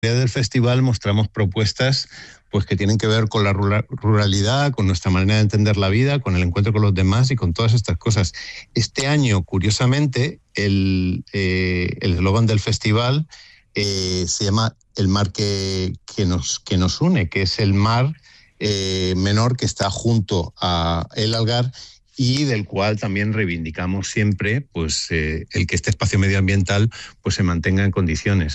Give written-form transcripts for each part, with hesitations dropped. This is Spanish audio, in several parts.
del festival mostramos propuestas pues que tienen que ver con la ruralidad, con nuestra manera de entender la vida, con el encuentro con los demás y con todas estas cosas. Este año, curiosamente, el eslogan del festival se llama El mar que nos une, que es el mar menor que está junto a el Algar y del cual también reivindicamos siempre pues el que este espacio medioambiental pues se mantenga en condiciones.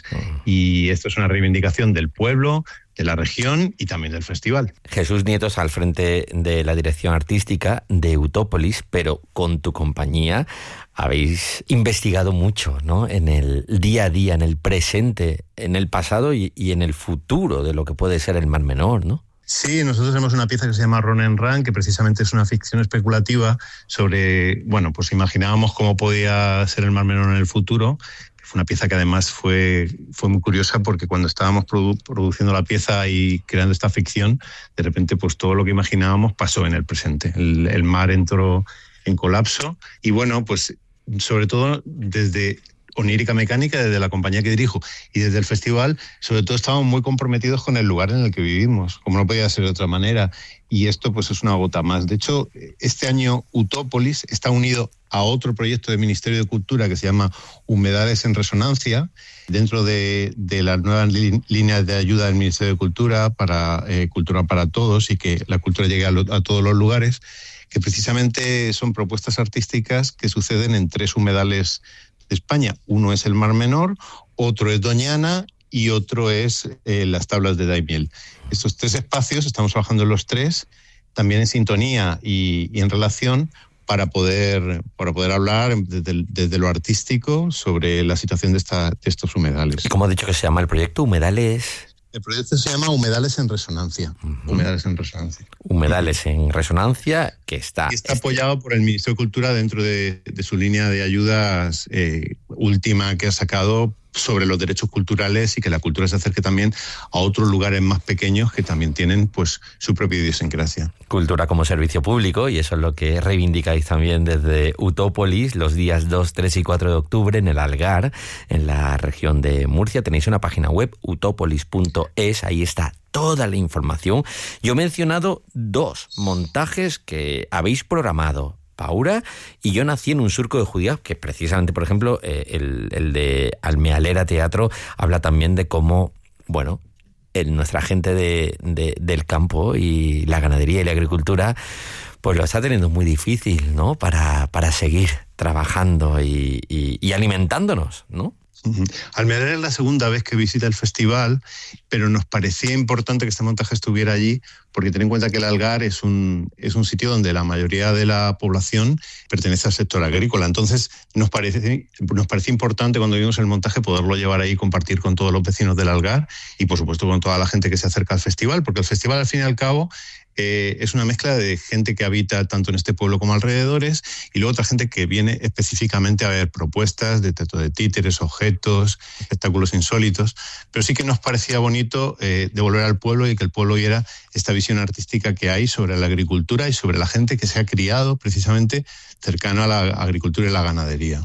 Y esto es una reivindicación del pueblo, de la región y también del festival. Jesús Nietos al frente de la dirección artística de Utópolis, pero con tu compañía habéis investigado mucho, ¿no? En el día a día, en el presente, en el pasado y en el futuro de lo que puede ser el Mar Menor, ¿no? Sí, nosotros tenemos una pieza que se llama Ron and Run, que precisamente es una ficción especulativa sobre, bueno, pues imaginábamos cómo podía ser el Mar Menor en el futuro. Fue una pieza que además fue muy curiosa porque cuando estábamos produciendo la pieza y creando esta ficción, de repente pues todo lo que imaginábamos pasó en el presente. El mar entró en colapso y bueno, pues sobre todo desde Onírica Mecánica, desde la compañía que dirijo y desde el festival, sobre todo estamos muy comprometidos con el lugar en el que vivimos, como no podía ser de otra manera. Y esto pues es una gota más. De hecho, este año Utópolis está unido a otro proyecto del Ministerio de Cultura que se llama Humedales en Resonancia, dentro de las nuevas líneas de ayuda del Ministerio de Cultura para Cultura para Todos y que la cultura llegue a todos los lugares, que precisamente son propuestas artísticas que suceden en 3 humedales de España. Uno es el Mar Menor, otro es Doñana y otro es las Tablas de Daimiel. Estos 3 espacios, estamos trabajando en los 3, también en sintonía y en relación para poder hablar desde lo artístico sobre la situación de estos humedales. ¿Y cómo ha dicho que se llama el proyecto? ¿Humedales? El proyecto se llama Humedales en Resonancia. Uh-huh. Humedales en Resonancia. Humedales en Resonancia, que está apoyado por el Ministerio de Cultura dentro de su línea de ayudas última que ha sacado sobre los derechos culturales y que la cultura se acerque también a otros lugares más pequeños que también tienen pues su propia idiosincrasia. Cultura como servicio público, y eso es lo que reivindicáis también desde Utópolis los días 2, 3 y 4 de octubre en el Algar, en la región de Murcia. Tenéis una página web, utópolis.es, ahí está toda la información. Yo he mencionado 2 montajes que habéis programado, Paura y Yo nací en un surco de judías, que precisamente, por ejemplo, el de Almealera Teatro habla también de cómo, bueno, nuestra gente del campo y la ganadería y la agricultura pues lo está teniendo muy difícil, ¿no? Para seguir trabajando y alimentándonos, ¿no? Almealera es la segunda vez que visita el festival, pero nos parecía importante que este montaje estuviera allí porque ten en cuenta que el Algar es un sitio donde la mayoría de la población pertenece al sector agrícola. Entonces nos parece importante cuando vimos el montaje poderlo llevar ahí y compartir con todos los vecinos del Algar y por supuesto con toda la gente que se acerca al festival, porque el festival al fin y al cabo es una mezcla de gente que habita tanto en este pueblo como alrededores y luego otra gente que viene específicamente a ver propuestas de teatro de títeres, objetos, espectáculos insólitos, pero sí que nos parecía bonito devolver al pueblo y que el pueblo viera esta visión artística que hay sobre la agricultura y sobre la gente que se ha criado precisamente cercano a la agricultura y la ganadería.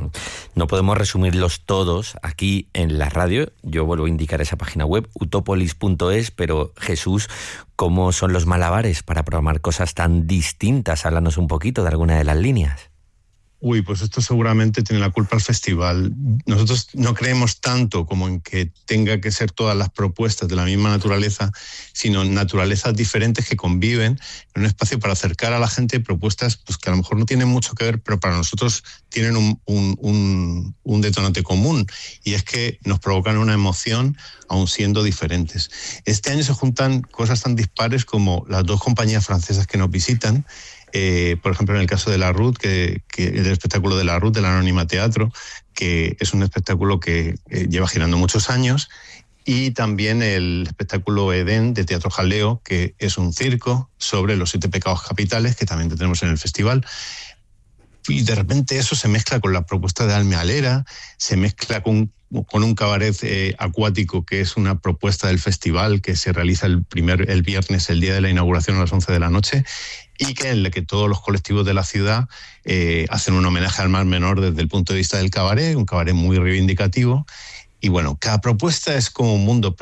No podemos resumirlos todos aquí en la radio. Yo vuelvo a indicar esa página web, utópolis.es, pero Jesús, ¿cómo son los malabares para programar cosas tan distintas? Háblanos un poquito de alguna de las líneas. Uy, pues esto seguramente tiene la culpa el festival. Nosotros no creemos tanto como en que tenga que ser todas las propuestas de la misma naturaleza, sino naturalezas diferentes que conviven en un espacio para acercar a la gente propuestas pues, que a lo mejor no tienen mucho que ver, pero para nosotros tienen un detonante común, y es que nos provocan una emoción aun siendo diferentes. Este año se juntan cosas tan dispares como las 2 compañías francesas que nos visitan. Por ejemplo, en el caso de La Ruth, que el espectáculo de La Ruth, del Anónima Teatro, que es un espectáculo que lleva girando muchos años, y también el espectáculo Edén de Teatro Jaleo, que es un circo sobre los 7 pecados capitales, que también tenemos en el festival. Y de repente eso se mezcla con la propuesta de Almealera, se mezcla con un cabaret acuático, que es una propuesta del festival que se realiza el viernes, el día de la inauguración, a las 11 de la noche, y en la que todos los colectivos de la ciudad hacen un homenaje al Mar Menor desde el punto de vista del cabaret, un cabaret muy reivindicativo. Y bueno, cada propuesta es como un mundo,